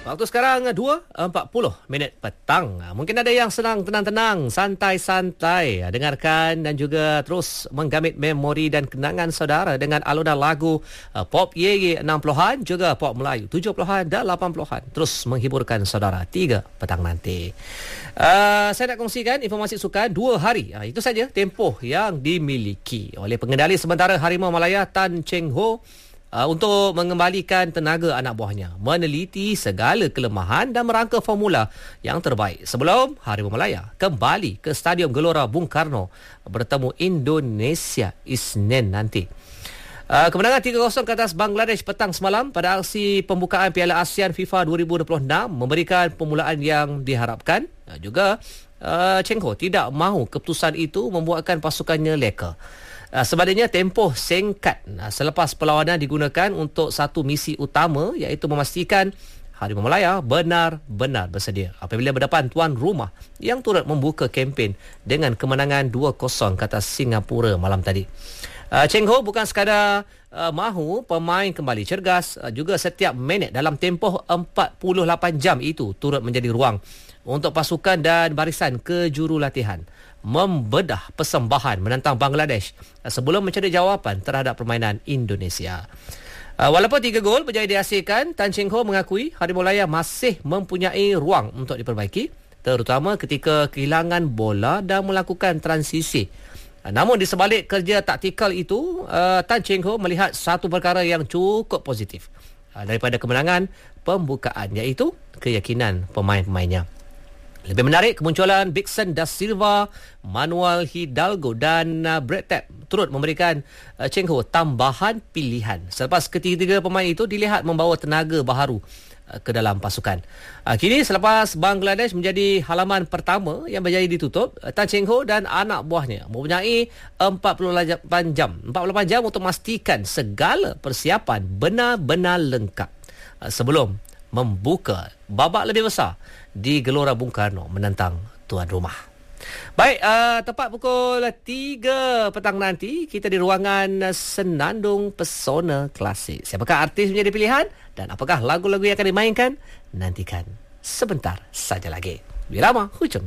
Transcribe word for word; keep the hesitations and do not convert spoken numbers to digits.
Waktu sekarang dua empat puluh minit petang. Mungkin ada yang senang tenang-tenang, santai-santai dengarkan dan juga terus menggamit memori dan kenangan saudara dengan alunan lagu uh, pop Ye Ye enam puluhan juga pop Melayu tujuh puluhan dan lapan puluhan. Terus menghiburkan saudara tiga petang nanti. Uh, saya nak kongsikan informasi sukan dua hari. Uh, itu saja tempoh yang dimiliki oleh pengendali sementara Harimau Malaya Tan Cheng Ho Uh, untuk mengembalikan tenaga anak buahnya, meneliti segala kelemahan dan merangka formula yang terbaik sebelum Harimau Malaya kembali ke Stadium Gelora Bung Karno bertemu Indonesia Isnin nanti. Uh, kemenangan tiga kosong ke atas Bangladesh petang semalam pada aksi pembukaan Piala ASEAN FIFA dua ribu dua puluh enam memberikan permulaan yang diharapkan. Uh, juga uh, Cheng Ho tidak mahu keputusan itu membuatkan pasukannya leka. Uh, sebaliknya tempoh singkat uh, selepas perlawanan digunakan untuk satu misi utama, iaitu memastikan Harimau Malaya benar-benar bersedia apabila berdepan tuan rumah yang turut membuka kempen dengan kemenangan dua kosong ke atas Singapura malam tadi. Uh, Cheng Ho bukan sekadar uh, mahu pemain kembali cergas, uh, juga setiap minit dalam tempoh empat puluh lapan jam itu turut menjadi ruang untuk pasukan dan barisan kejurulatihan membedah persembahan menentang Bangladesh sebelum mencari jawapan terhadap permainan Indonesia. Uh, walaupun tiga gol berjaya dihasilkan, Tan Cheng Ho mengakui Harimau Malaya masih mempunyai ruang untuk diperbaiki, terutama ketika kehilangan bola dan melakukan transisi. Uh, namun di sebalik kerja taktikal itu, uh, Tan Cheng Ho melihat satu perkara yang cukup positif uh, daripada kemenangan pembukaan, iaitu keyakinan pemain-pemainnya. Lebih menarik, kemunculan Bixen Da Silva, Manuel Hidalgo dan uh, Brett Tapp turut memberikan uh, Cheng Ho tambahan pilihan selepas ketiga-tiga pemain itu dilihat membawa tenaga baharu uh, ke dalam pasukan. Uh, kini selepas Bangladesh menjadi halaman pertama yang berjaya ditutup, uh, Tan Cheng Ho dan anak buahnya mempunyai empat puluh lapan jam empat puluh lapan jam untuk memastikan segala persiapan benar-benar lengkap uh, sebelum membuka babak lebih besar di Gelora Bung Karno menentang tuan rumah. Baik, uh, tepat pukul tiga petang nanti kita di ruangan Senandung Pesona Klasik. Siapakah artis menjadi pilihan dan apakah lagu-lagu yang akan dimainkan? Nantikan sebentar saja lagi. Wirama hujung